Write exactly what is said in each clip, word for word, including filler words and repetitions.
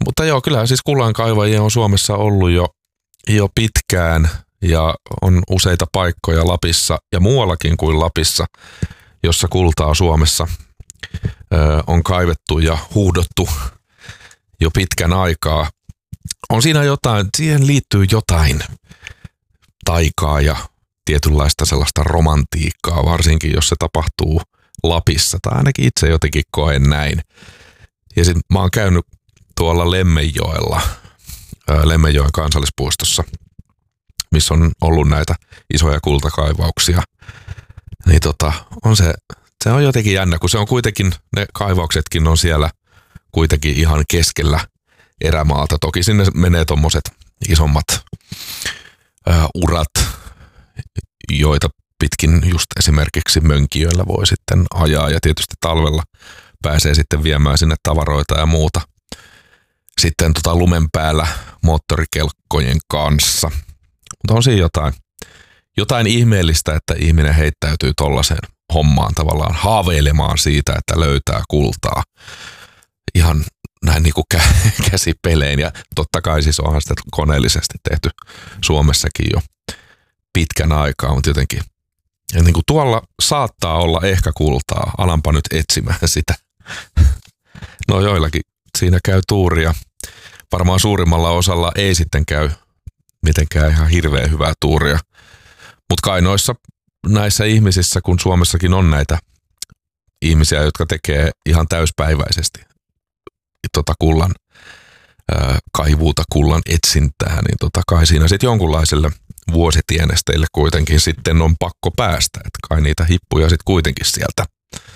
Mutta joo, kyllähän siis kullankaivajia on Suomessa ollut jo, jo pitkään ja on useita paikkoja Lapissa ja muuallakin kuin Lapissa, jossa kultaa Suomessa ö, on kaivettu ja huuhdottu jo pitkän aikaa. On siinä jotain, siihen liittyy jotain taikaa ja tietynlaista sellaista romantiikkaa, varsinkin jos se tapahtuu Lapissa, tai ainakin itse jotenkin koen näin. Ja sitten mä oon käynyt tuolla Lemmenjoella, ää, Lemmenjoen kansallispuistossa, missä on ollut näitä isoja kultakaivauksia. Niin tota, on se, se on jotenkin jännä, kun se on kuitenkin, ne kaivauksetkin on siellä kuitenkin ihan keskellä erämaalta. Toki sinne menee tommoset isommat ää, urat, joita pitkin just esimerkiksi Mönkijöllä voi sitten ajaa ja tietysti talvella pääsee sitten viemään sinne tavaroita ja muuta. Sitten tota lumen päällä moottorikelkkojen kanssa. Mutta on siinä jotain, jotain ihmeellistä, että ihminen heittäytyy tollaiseen hommaan tavallaan haaveilemaan siitä, että löytää kultaa ihan näin niin kuin kä- käsipelein. Ja totta kai siis onhan sitä koneellisesti tehty Suomessakin jo pitkän aikaa, mutta jotenkin ja niin kuin tuolla saattaa olla ehkä kultaa, alanpa nyt etsimään sitä. No joillakin siinä käy tuuria. Varmaan suurimmalla osalla ei sitten käy mitenkään ihan hirveän hyvää tuuria. Mutta kai noissa näissä ihmisissä, kun Suomessakin on näitä ihmisiä, jotka tekee ihan täyspäiväisesti tota kullan ää, kaivuuta, kullan etsintää, niin tota kai siinä sitten jonkunlaiselle vuositienesteille kuitenkin sitten on pakko päästä. Että kai niitä hippuja sitten kuitenkin sieltä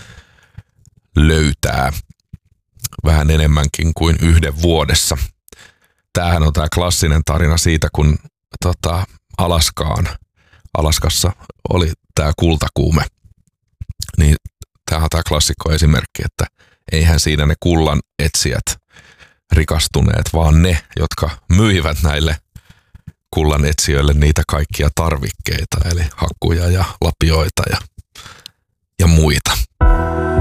löytää vähän enemmänkin kuin yhden vuodessa. Tämähän on tämä klassinen tarina siitä, kun tota, Alaskaan, Alaskassa oli tämä kultakuume. Niin tämähän on tämä klassikko esimerkki, että eihän siinä ne kullan etsijät rikastuneet, vaan ne, jotka myivät näille kullan etsijöille niitä kaikkia tarvikkeita, eli hakkuja ja lapioita ja, ja muita.